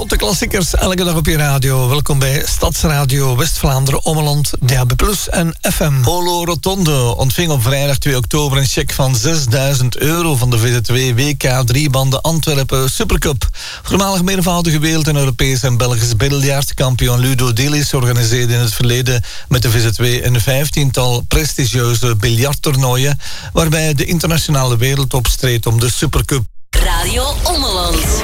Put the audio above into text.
grote klassiekers elke dag op je radio. Welkom bij Stadsradio West-Vlaanderen, Ommeland, DAB+ en FM. Olo Rotonde ontving op vrijdag 2 oktober een cheque van €6.000 van de VZ2 WK3-banden Antwerpen Supercup. Voormalig meervoudige wereld- en Europees en Belgisch biljartkampioen Ludo Delis organiseerde in het verleden met de VZ2 een 15-tal prestigieuze biljarttoernooien, waarbij de internationale wereld opstreed om de Supercup. Radio Ommeland.